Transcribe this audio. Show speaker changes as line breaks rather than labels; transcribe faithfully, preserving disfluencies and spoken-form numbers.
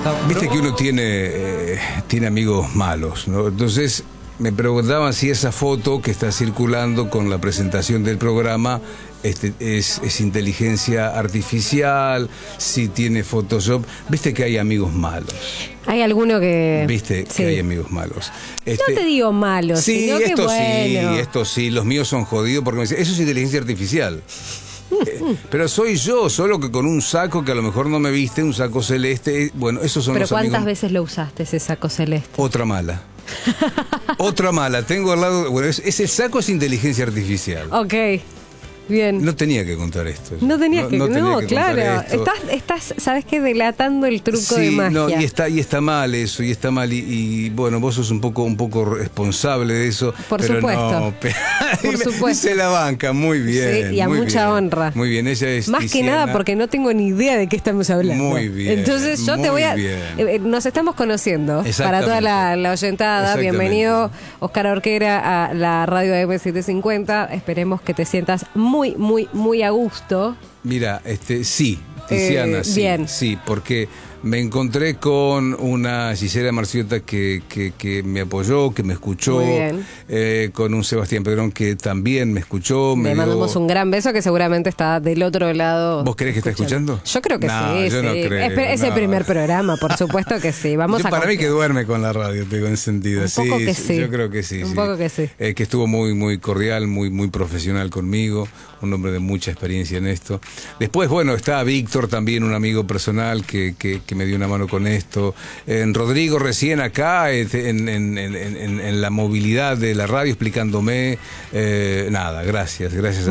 Viste que uno tiene, eh, tiene amigos malos, ¿no? Entonces me preguntaban si esa foto que está circulando con la presentación del programa este, es, es inteligencia artificial, si tiene Photoshop. Viste que hay amigos malos.
Hay alguno que...
Viste
sí.
que hay amigos malos. Este,
no te digo malos,
sí,
sino que
esto
bueno.
sí, esto sí, los míos son jodidos porque me dicen, eso es inteligencia artificial. Eh, pero soy yo, solo que con un saco que a lo mejor no me viste, un saco celeste. Bueno, esos son
pero
los
¿cuántas
amigos.
veces lo usaste ese saco celeste?
Otra mala. Otra mala. Tengo al lado. Bueno, es- ese saco es inteligencia artificial.
Ok, bien.
No tenía que contar esto.
No tenías que... No,
tenía que contar
claro.
esto.
Estás, estás, ¿sabes qué? Delatando el truco
Sí,
de magia.
no, y está y está mal eso, y está mal y, y, bueno, vos sos un poco un poco responsable de eso.
Por
pero
supuesto.
No, pe-
Por supuesto.
Se la banca muy bien.
Sí, y a
muy
mucha
bien.
honra.
Muy bien, ella es
Más que
Tiziana.
nada porque no tengo ni idea de qué estamos hablando.
Muy bien,
Entonces yo te
muy
voy a...
bien.
eh, Nos estamos conociendo. Para
Exactamente.
toda la, la oyentada.
Exactamente.
Bienvenido, Oscar Orquera, a la radio M setecientos cincuenta. Esperemos que te sientas muy, muy, muy a gusto.
Mira, este, sí, Tiziana,
Eh,
sí,
bien.
sí, porque me encontré con una Gisela Marciota que, que, que me apoyó, que me escuchó,
Muy bien.
eh, con un Sebastián Pedrón que también me escuchó. Me
Le
dio-
mandamos un gran beso que seguramente está del otro lado.
¿Vos crees que está escuchando?
Yo creo que
No,
sí.
yo
sí.
no creo,
Es, es el
no.
primer programa, por supuesto que sí. Vamos
Yo
a
para mí
confiar.
que duerme con la radio, te digo en sentido.
Un poco
sí,
que
sí,
sí.
Yo creo que sí.
Un
sí.
poco que sí.
Eh, que estuvo muy, muy cordial, muy, muy profesional conmigo, un hombre de mucha experiencia en esto. Después, bueno, está Víctor también, un amigo personal que, que, que me dio una mano con esto. En Rodrigo recién acá, este, en, en, en, en, en la movilidad de la radio, explicándome. Eh, nada, gracias, gracias.